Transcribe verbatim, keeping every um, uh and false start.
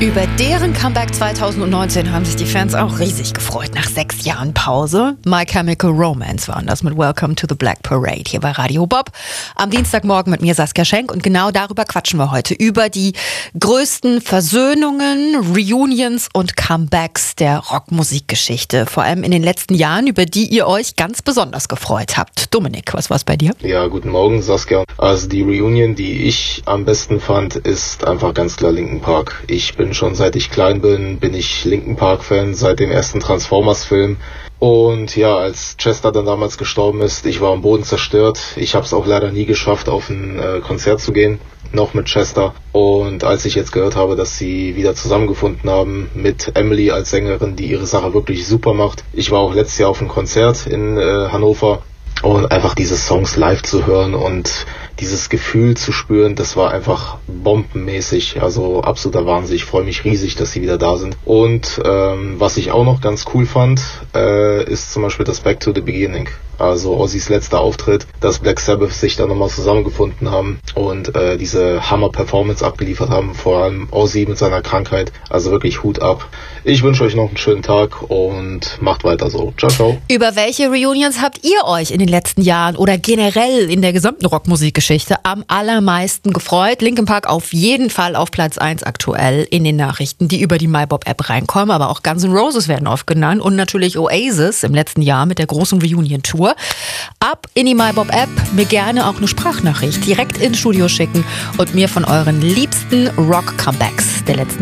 Über deren Comeback zweitausendneunzehn haben sich die Fans auch riesig gefreut nach sechs Jahren Pause. My Chemical Romance waren das mit Welcome to the Black Parade hier bei Radio Bob. Am Dienstagmorgen mit mir Saskia Schenk und genau darüber quatschen wir heute. Über die größten Versöhnungen, Reunions und Comebacks der Rockmusikgeschichte. Vor allem in den letzten Jahren, über die ihr euch ganz besonders gefreut habt. Dominik, was war's bei dir? Ja, guten Morgen Saskia. Also die Reunion, die ich am besten fand, ist einfach ganz klar Linkin Park. Ich bin schon seit ich klein bin, bin ich Linkin Park Fan, seit dem ersten Transformers-Film. Und ja, als Chester dann damals gestorben ist, ich war am Boden zerstört. Ich habe es auch leider nie geschafft, auf ein äh, Konzert zu gehen, noch mit Chester. Und als ich jetzt gehört habe, dass sie wieder zusammengefunden haben mit Emily als Sängerin, die ihre Sache wirklich super macht. Ich war auch letztes Jahr auf einem Konzert in äh, Hannover. Und einfach diese Songs live zu hören und dieses Gefühl zu spüren, das war einfach bombenmäßig, also absoluter Wahnsinn. Ich freue mich riesig, dass sie wieder da sind. Und ähm, was ich auch noch ganz cool fand, äh, ist zum Beispiel das Back to the Beginning. Also Ozzys letzter Auftritt, dass Black Sabbath sich da nochmal zusammengefunden haben und äh, diese Hammer-Performance abgeliefert haben, vor allem Ozzy mit seiner Krankheit. Also wirklich Hut ab. Ich wünsche euch noch einen schönen Tag und macht weiter so. Ciao, ciao. Über welche Reunions habt ihr euch in den letzten Jahren oder generell in der gesamten Rockmusikgeschichte am allermeisten gefreut? Linkin Park auf jeden Fall auf Platz eins aktuell in den Nachrichten, die über die MyBob-App reinkommen, aber auch Guns N' Roses werden oft genannt und natürlich Oasis im letzten Jahr mit der großen Reunion-Tour. Ab in die MyBob-App, mir gerne auch eine Sprachnachricht direkt ins Studio schicken und mir von euren liebsten Rock-Comebacks der letzten